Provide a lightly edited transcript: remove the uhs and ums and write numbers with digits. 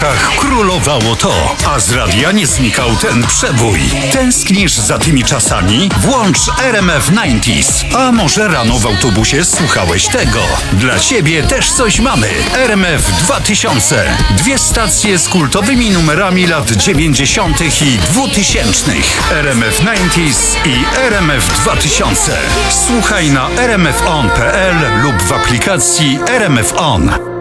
Królowało to, a z radia nie znikał ten przebój. Tęsknisz za tymi czasami? Włącz RMF 90s. A może rano w autobusie słuchałeś tego? Dla ciebie też coś mamy. RMF 2000. Dwie stacje z kultowymi numerami lat 90. i 2000. RMF 90s i RMF 2000. Słuchaj na rmfon.pl lub w aplikacji RMF On.